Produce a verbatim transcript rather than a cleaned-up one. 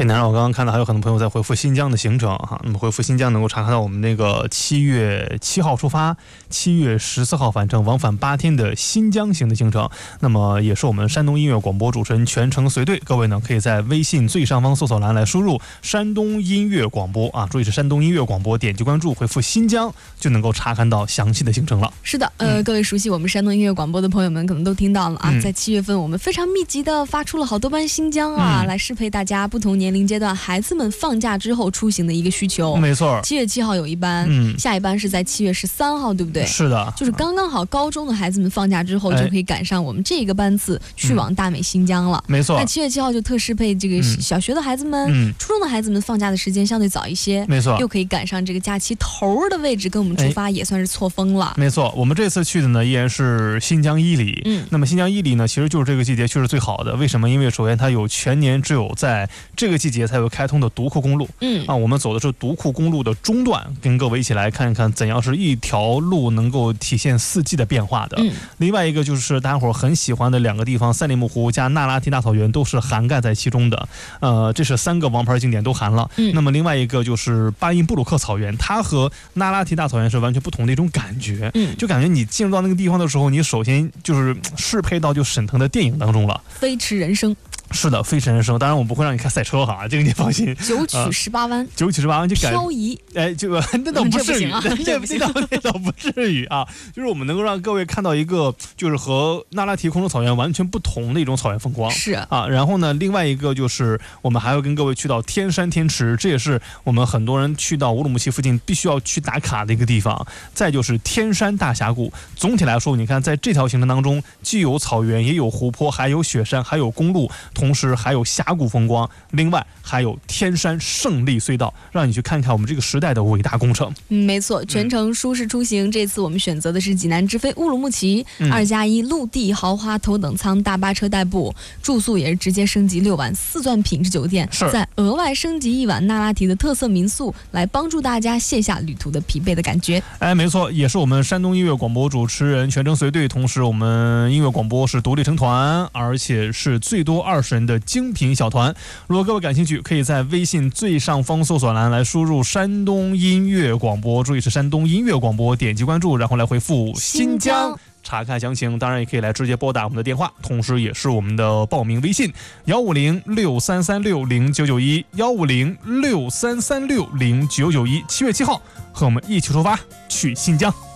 天南，我刚刚看到还有很多朋友在回复新疆的行程哈，那么回复新疆能够查看到我们那个七月七号出发，七月十四号返程，往返八天的新疆行的行程。那么也是我们山东音乐广播主持人全程随队，各位呢可以在微信最上方搜索栏来输入山东音乐广播啊，注意是山东音乐广播，点击关注，回复新疆就能够查看到详细的行程了。 是的，呃，嗯、各位熟悉我们山东音乐广播的朋友们可能都听到了啊，嗯、在七月份我们非常密集的发出了好多班新疆啊，嗯、来适配大家不同年龄阶段孩子们放假之后出行的一个需求。 没错， 七月七号有一班，嗯，下一班是在七月十三号，对不对？ 是的， 就是刚刚好高中的孩子们放假之后就可以赶上我们这个班次去往大美新疆了。 嗯、没错， 那七月七号就特适配这个小学的孩子们、嗯、初中的孩子们放假的时间相对早一些， 没错， 又可以赶上这个假期头的位置跟我们出发，也算是错峰了。 没错，我们这次去的呢依然是新疆伊犁。 嗯， 那么新疆伊犁呢，其实就是这个季节去是最好的。为什么？因为首先它有全年只有在这个季节才有开通的独库公路。 嗯啊，我们走的是独库公路的中段，跟各位一起来看一看怎样是一条路能够体现四季的变化的。 嗯， 另外一个就是大家伙很喜欢的两个地方，赛里木湖加那拉提大草原都是涵盖在其中的。呃，这是三个王牌景点都含了。 嗯， 那么另外一个就是巴音布鲁克草原，它和那拉提大草原是完全不同的一种感觉。 嗯， 就感觉你进入到那个地方的时候，你首先就是适配到就沈腾的电影当中了， 飞驰人生。 是的，飞驰人生。当然我不会让你开赛车哈，这个你放心。 九曲十八弯， 九曲十八弯就感漂移， 哎，这个那倒不至于， 啊、 那那倒那倒不至于啊。就是我们能够让各位看到一个，就是和那拉提空中草原完全不同的一种草原风光。 是啊，然后呢，另外一个就是我们还要跟各位去到天山天池，这也是我们很多人去到乌鲁木齐附近必须要去打卡的一个地方。再就是天山大峡谷。总体来说，你看在这条行程当中，既有草原，也有湖泊，还有雪山，还有公路。同时还有峡谷风光，另外还有天山胜利隧道，让你去看看我们这个时代的伟大工程。 嗯，没错，全程舒适出行。嗯、这次我们选择的是济南直飞乌鲁木齐，二加一陆地豪华头等舱大巴车代步，住宿也是直接升级六晚四钻品质酒店，再额外升级一晚那拉提的特色民宿，来帮助大家卸下旅途的疲惫的感觉。 哎，没错，也是我们山东音乐广播主持人全程随队，同时我们音乐广播是独立成团，而且是最多二十人的精品小团。如果各位感兴趣，可以在微信最上方搜索栏来输入山东音乐广播，注意是山东音乐广播，点击关注，然后来回复新疆查看详情。当然也可以来直接拨打我们的电话，同时也是我们的报名微信幺五零六三三六零九九一幺五零六三三六零九九一。七月七号和我们一起出发去新疆。